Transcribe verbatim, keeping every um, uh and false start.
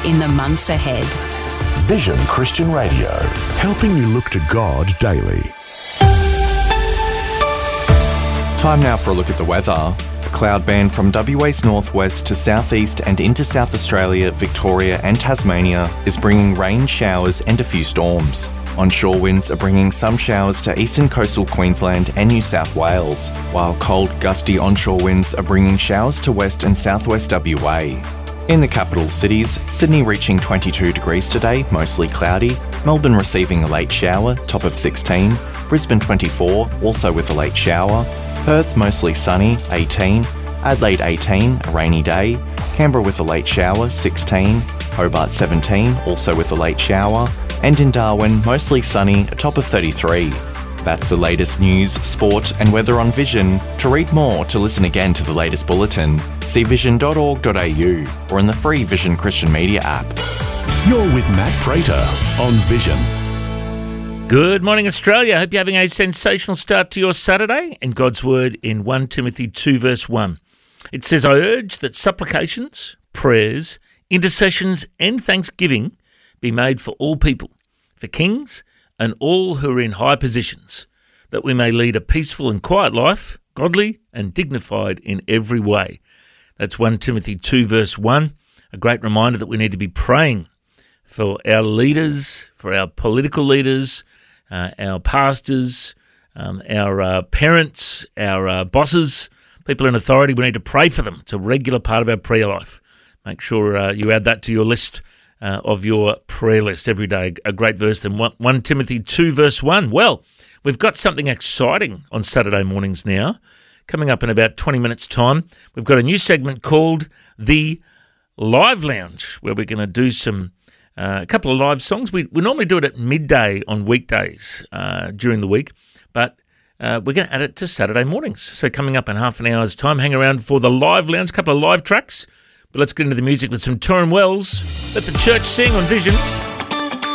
in the months ahead. Vision Christian Radio, helping you look to God daily. Time now for a look at the weather. A cloud band from W A's northwest to southeast and into South Australia, Victoria and Tasmania is bringing rain, showers and a few storms. Onshore winds are bringing some showers to eastern coastal Queensland and New South Wales, while cold, gusty onshore winds are bringing showers to west and southwest W A. In the capital cities, Sydney reaching twenty-two degrees today, mostly cloudy, Melbourne receiving a late shower, top of sixteen, Brisbane twenty-four, also with a late shower, Perth mostly sunny, eighteen, Adelaide eighteen, a rainy day, Canberra with a late shower, sixteen, Hobart seventeen, also with a late shower, and in Darwin mostly sunny, a top of thirty-three. That's the latest news, sport and weather on Vision. To read more or to listen again to the latest bulletin, see vision dot org dot a u or in the free Vision Christian Media app. You're with Matt Prater on Vision. Good morning, Australia. I hope you're having a sensational start to your Saturday. And God's word in First Timothy two verse one. It says, I urge that supplications, prayers, intercessions and thanksgiving be made for all people, for kings and all who are in high positions, that we may lead a peaceful and quiet life, godly and dignified in every way. That's First Timothy two verse one, a great reminder that we need to be praying for our leaders, for our political leaders, uh, our pastors, um, our uh, parents, our uh, bosses, people in authority. We need to pray for them. It's a regular part of our prayer life. Make sure uh, you add that to your list Uh, of your prayer list every day. A great verse then, First Timothy two verse one. Well, we've got something exciting on Saturday mornings now. Coming up in about twenty minutes' time, we've got a new segment called The Live Lounge, where we're going to do some, uh, a couple of live songs. We, we normally do it at midday on weekdays uh, during the week, but uh, we're going to add it to Saturday mornings. So coming up in half an hour's time, hang around for The Live Lounge, a couple of live tracks. But let's get into the music with some Torrin Wells. Let the church sing on Vision.